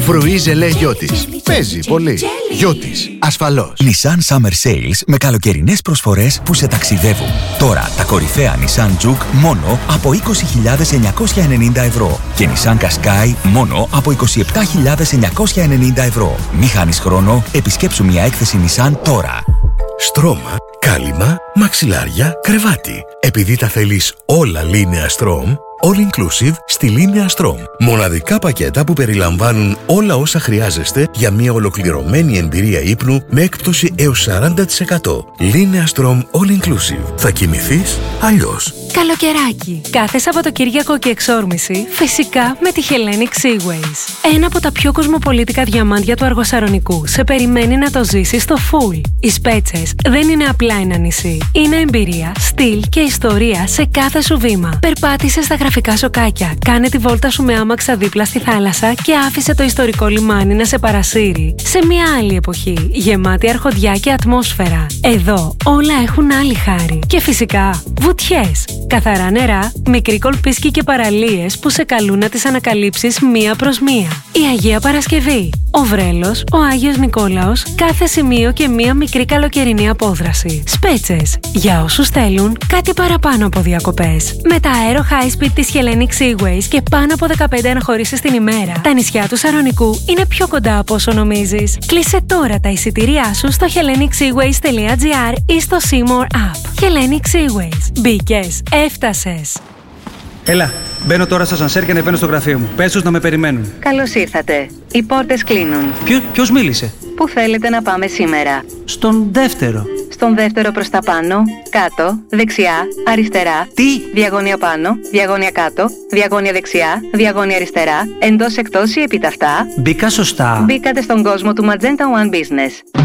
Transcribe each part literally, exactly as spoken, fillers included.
Φρουίζελε Γιώτης. Παίζει πολύ. Γιώτης, ασφαλώς. Nissan Summer Sales με καλοκαιρινές προσφορές που σε ταξιδεύουν. Τώρα τα κορυφαία Nissan Juke μόνο από είκοσι χιλιάδες εννιακόσια ενενήντα ευρώ και Nissan Qashqai μόνο από είκοσι επτά χιλιάδες εννιακόσια ενενήντα ευρώ. Μη χάνεις χρόνο, επισκέψου μια έκθεση Nissan τώρα. Στρώμα, κάλυμα, μαξιλάρια, κρεβάτι. Επειδή τα θέλεις όλα Linea Strom, all inclusive στη Linea Strom. Μοναδικά πακέτα που περιλαμβάνουν όλα όσα χρειάζεστε για μια ολοκληρωμένη εμπειρία ύπνου με έκπτωση έως σαράντα τοις εκατό. Linea Strom all inclusive. Θα κοιμηθείς αλλιώς. Καλοκαιράκι. Κάθε Σαββατοκύριακο και εξόρμηση, φυσικά με τη Hellenic Seaways. Ένα από τα πιο κοσμοπολίτικα διαμάντια του Αργοσαρονικού σε περιμένει να το ζήσεις στο full. Οι Σπέτσες δεν είναι απλά ένα νησί. Είναι εμπειρία, στυλ και ιστορία σε κάθε σου βήμα. Περπάτησε στα γραφικά σοκάκια, κάνε τη βόλτα σου με άμαξα δίπλα στη θάλασσα και άφησε το ιστορικό λιμάνι να σε παρασύρει σε μια άλλη εποχή, γεμάτη αρχοντιά και ατμόσφαιρα. Εδώ όλα έχουν άλλη χάρη. Και φυσικά, βουτιές, καθαρά νερά, μικροί κολπίσκοι και παραλίες που σε καλούν να τις ανακαλύψεις μία προς μία. Η Αγία Παρασκευή, ο Βρέλος, ο Άγιος Νικόλαος, κάθε σημείο και μία μικρή καλοκαιρινή απόδραση. Σπέτσες, για όσους θέλουν κάτι παραπάνω από διακοπές. Με τα Aero High Speed της Hellenic Seaways και πάνω από δεκαπέντε αναχωρήσεις την ημέρα, τα νησιά του Σαρονικού είναι πιο κοντά από όσο νομίζεις. Κλείσε τώρα τα εισιτήριά σου στο hellenic seaways τελεία gr ή στο Seymour App. Hellenic Seaways. Μπήκες, έφτασες. Έλα, μπαίνω τώρα στο ασανσέρ και ανεβαίνω στο γραφείο μου. Πες τους να με περιμένουν. Καλώς ήρθατε. Οι πόρτες κλείνουν. Ποιο, ποιος μίλησε? Πού θέλετε να πάμε σήμερα? Στον δεύτερο. Στον δεύτερο προς τα πάνω, κάτω, δεξιά, αριστερά. Τι? Διαγώνια πάνω, διαγώνια κάτω, διαγώνια δεξιά, διαγώνια αριστερά, εντός εκτός ή επιταυτά. Μπήκα σωστά. Μπήκατε στον κόσμο του Magenta One Business.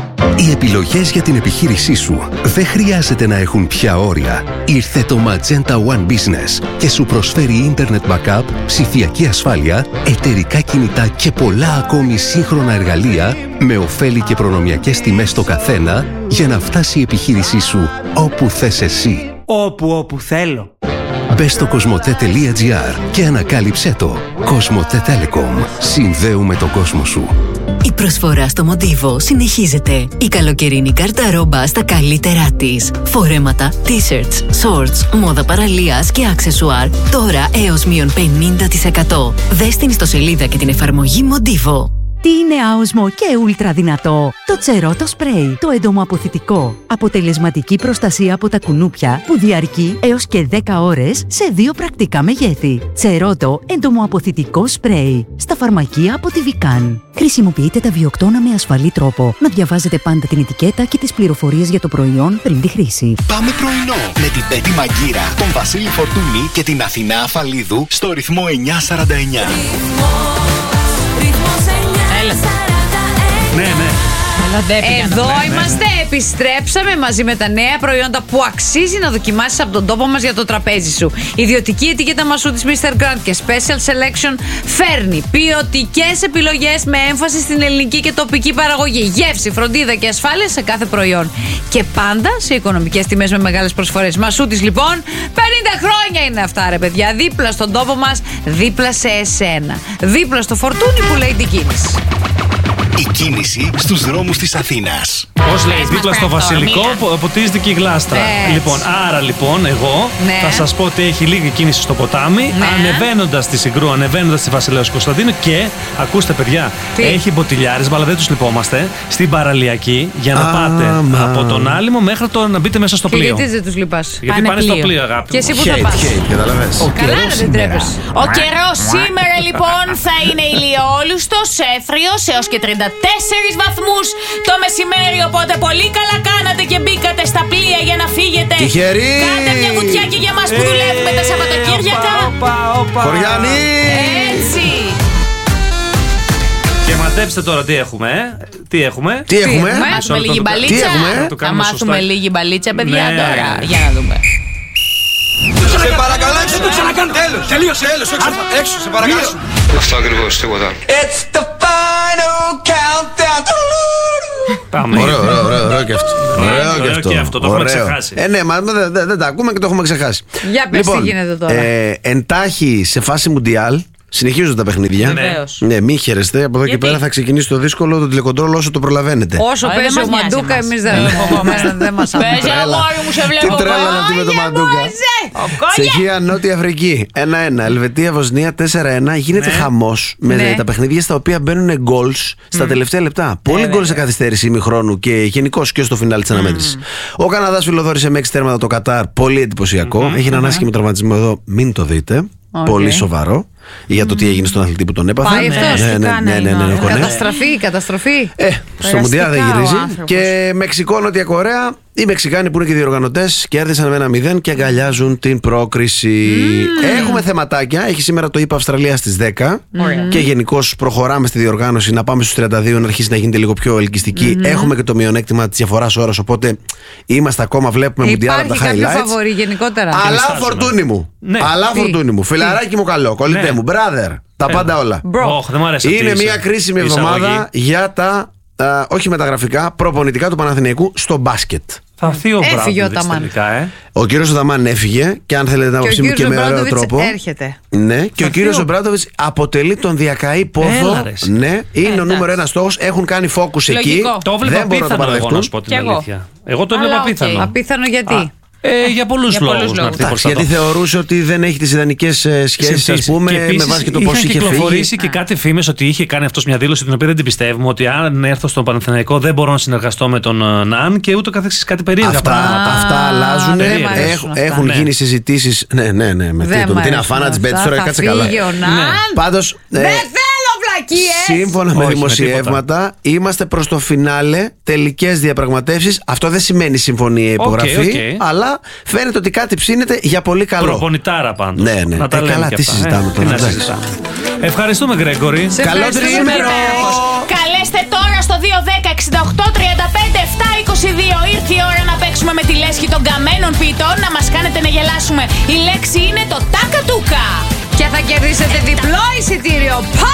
Οι επιλογές για την επιχείρησή σου δεν χρειάζεται να έχουν πια όρια. Ήρθε το Magenta One Business και σου προσφέρει Internet Backup, ψηφιακή ασφάλεια, εταιρικά κινητά και πολλά ακόμη σύγχρονα εργαλεία με ωφέλη και προνομιακές τιμές στο καθένα για να φτάσει η επιχείρησή σου όπου θες εσύ. Όπου όπου θέλω. Μπες στο κοσμοτέ τελεία gr και ανακάλυψέ το. Κοσμοτέ Telecom. Συνδέουμε τον κόσμο σου. Η προσφορά στο Μοντίβο συνεχίζεται. Η καλοκαιρινή κάρτα ρόμπα στα καλύτερά της. Φορέματα, t-shirts, shorts, μόδα παραλίας και αξεσουάρ. Τώρα έως μείον πενήντα τοις εκατό. Δες την ιστοσελίδα και την εφαρμογή Μοντίβο. Τι είναι άοσμο και ούλτρα δυνατό? Το Τσερότο Σπρέι, το εντομοαποθητικό. Αποτελεσματική προστασία από τα κουνούπια που διαρκεί έως και δέκα ώρες σε δύο πρακτικά μεγέθη. Τσερότο εντομοαποθητικό σπρέι. Στα φαρμακεία από τη Βικάν. Χρησιμοποιείτε τα βιοκτώνα με ασφαλή τρόπο. Να διαβάζετε πάντα την ετικέτα και τις πληροφορίες για το προϊόν πριν τη χρήση. Πάμε πρωινό με την Πέτη Μαγκύρα, τον Βασίλη Φορτούνη και την Αθηνά Αφαλίδου στο ρυθμό εννιακόσια σαράντα εννιά. Ναι, ναι. Εδώ είμαστε, επιστρέψαμε μαζί με τα νέα προϊόντα που αξίζει να δοκιμάσεις από τον τόπο μας για το τραπέζι σου. Ιδιωτική ετικέτα Μασού της μίστερ Grand και Special Selection φέρνει ποιοτικές επιλογές με έμφαση στην ελληνική και τοπική παραγωγή, γεύση, φροντίδα και ασφάλεια σε κάθε προϊόν. Και πάντα σε οικονομικές τιμές με μεγάλες προσφορές. Μασού της λοιπόν, πενήντα χρόνια είναι αυτά ρε παιδιά. Δίπλα στον τόπο μας, δίπλα σε εσένα. Δίπλα στο φορτούνι που λέει την κίνηση. Η κίνηση στους δρόμους της Αθήνας. Πώς λέει, δίπλα στο Βασιλικό ποτίζεται και η γλάστρα. Ναι. Λοιπόν, άρα λοιπόν, εγώ ναι. θα σας πω ότι έχει λίγη κίνηση στο ποτάμι, ναι. ανεβαίνοντας τη Συγκρού, ανεβαίνοντας τη Βασιλέως Κωνσταντίνου και, ακούστε παιδιά, τι? έχει μποτιλιάρες, αλλά δεν τους λυπόμαστε, στην παραλιακή για να Α, πάτε μα. από τον Άλυμο μέχρι το να μπείτε μέσα στο Και πλοίο. γιατί δεν τους λυπάς? Γιατί πάνε στο πλοίο, αγάπη. Και εσύ που Hate, θα πας? hate, καταλαβες. Ο καιρός σήμερα. Ο καιρός σήμερα λοιπόν θα είναι ηλιόλουστος, έθριος έως και τριάντα τέσσερις βαθμούς το μεσημέρι. Οπότε πολύ καλά κάνατε και μπήκατε στα πλοία για να φύγετε. Τυχεροί! Κάντε μια βουτιάκι για μας που δουλεύουμε τα Σαββατοκύριακα. Χωριάνοι! Έτσι. Και μαντέψτε τώρα τι έχουμε, ε? Τι έχουμε? Τι έχουμε? Θα μάθουμε λίγη μπαλίτσα. Τι έχουμε? Θα μάθουμε λίγη μπαλίτσα, παιδιά, Ναι. τώρα. Για να δούμε. Σε παρακαλώ, έξω το ξανακάνω. Τέλος, τελείωσε, τέλος, έξω, έξω, σε παρακαλώ. Αυτό ακριβώς, τίποτα. It's the final countdown. Πάμε. Ωραίο, ωραίο, ωραίο, ωραίο και αυτό. Ωραίο ωραίο και αυτό. και αυτό, το έχουμε Ωραίο. ξεχάσει. Ε, ναι, μα δεν δεν τα ακούμε και το έχουμε ξεχάσει. Για πες τι γίνεται τώρα. Ε, εντάχει σε φάση Μουντιάλ, Συνεχίζονται τα παιχνίδια. Ναι, ναι μην χαίρεστε. Από εδώ Γιατί? και πέρα θα ξεκινήσει το δύσκολο, το τηλεκοντρόλ όσο το προλαβαίνετε. Όσο Α, παίζει δεν ο μας νοιάζει Μαντούκα, εμάς. εμείς δεν δεν μας Παίζει αφήνει. αγόρι μου, σε βλέπω. Τι τρέλα αυτή με το Μαντούκα. Τσεχία, Νότια Αφρική ένα ένα. Ελβετία, Βοσνία τέσσερα ένα. Γίνεται Ναι. χαμός με Ναι. τα παιχνίδια στα οποία μπαίνουν γκολς στα τελευταία λεπτά. Πολύ γκολ σε καθυστέρηση ημιχρόνου και γενικώς και στο φινάλι της αναμέτρησης. Ο Καναδάς φιλοδόρησε με έξι τέρματα το Κατάρ. Πολύ εντυπωσιακό. Έχει έναν άσχημο τραυματισμό εδώ. Μην το δείτε. Okay. Πολύ σοβαρό για το τι έγινε στον αθλητή που τον έπαθε. Πάει αυτός, ναι, τι ναι, κάνει, ναι, ναι, ναι, ναι, ναι. Καταστροφή, καταστροφή. Ε, στο Μουντιάλ δεν Περαστικά ο γυρίζει. άνθρωπος. Και Μεξικό, Νότια Κορέα. Οι Μεξικάνοι που είναι και διοργανωτές κέρδισαν με ένα μηδέν και αγκαλιάζουν την πρόκριση. Mm. Έχουμε θεματάκια. Έχει σήμερα το ΙΠΑ Αυστραλία στις δέκα. Mm. Και γενικώς προχωράμε στη διοργάνωση να πάμε στους τριάντα δύο, να αρχίσει να γίνεται λίγο πιο ελκυστική. Mm. Έχουμε και το μειονέκτημα της διαφοράς ώρας. Οπότε είμαστε ακόμα, βλέπουμε Μουντιάλ από τα Υπάρχει highlights. κάποιο φαβορί γενικότερα. Αλλά φορτούνι μου. Ναι. Αλλά Τι? φορτούνι μου. Φιλαράκι μου καλό. Κολλητέ Ναι. μου. Brother. Τα πάντα όλα. Όχ, δεν μου αρέσει αυτή Είναι η μια εισα- κρίσιμη η εισαγωγή. εβδομάδα για τα α, όχι μεταγραφικά, προπονητικά του Παναθηναϊκού στο μπάσκετ. Θα έρθει ο Έφυγε ο Μπράντοβιτς Ταμάν. τελικά, ε. Ο κύριος Οταμάν έφυγε και αν θέλετε να Και ο αποψίμουν και κύριος με ωραίο Ομπράντοβιτς τρόπο. έρχεται. Ναι, και ο έρθει κύριος ο- Ομπράντοβιτς αποτελεί τον διακαή πόθο. Έλα, ρε, εσύ. Ναι, είναι ο εντάξει. νούμερο ένα στόχος. Έχουν κάνει focus εκεί. Λογικό. Το έβλεπα Δεν μπορούν να το πίθανο εγώ, να παραδεχτούν. σου πω την Κι εγώ. αλήθεια. Εγώ το Αλλά έβλεπα οκ. πίθανο. Απίθανο γιατί. Ε, για πολλούς Για πολλούς λόγους να λόγους. έρθει προς τα Γιατί δω. θεωρούσε ότι δεν έχει τις ιδανικές ε, σχέσεις, ας πούμε, με βάση και το πώς είχε φύγει. κυκλοφορήσει και κάτι φήμες ότι είχε κάνει αυτός μια δήλωση την οποία δεν την πιστεύουμε. Ότι αν έρθω στον Παναθηναϊκό δεν μπορώ να συνεργαστώ με τον ε, Ναν και ούτω καθεξής, κάτι περίεργα Αυτά, πράγματα. αυτά αλλάζουν. δεν μ' αρέσουν Έχ- αυτά. Έχουν Ναι. γίνει συζητήσεις. Ναι, ναι, ναι. Με, Δεν τι- μ' με την αρέσουν αφάνα της αυτά. Μπέτης τώρα Θα κάτσε καλά. φύγει ο Ναν. Πάντως. ε, Δεν θέλω βλακίες. Σύμφωνα με Όχι, με δημοσιεύματα, είμαστε προς το φινάλε, τελικές διαπραγματεύσεις. Αυτό δεν σημαίνει συμφωνία υπογραφή, Οκ, οκ. αλλά φαίνεται ότι κάτι ψήνεται για πολύ καλό. Προπονητάρα πάντως. Ναι, ναι. Να τα Ε, λέμε καλά, και τι αυτά, συζητάμε ε. τώρα, Τι να εντάξει. συζητάμε. Ευχαριστούμε, Γκρέγκορη. Σε Καλό ευχαριστούμε τριήμερο. πολύ. Καλέστε τώρα στο δύο δέκα εξήντα οκτώ τριάντα πέντε επτά είκοσι δύο. Ήρθε η ώρα να παίξουμε με τη λέσχη των καμένων ποιητών, να μας κάνετε να γελάσουμε. Η λέξη είναι το τάκα τούκα. Και θα κερδίσετε διπλό εισιτήριο.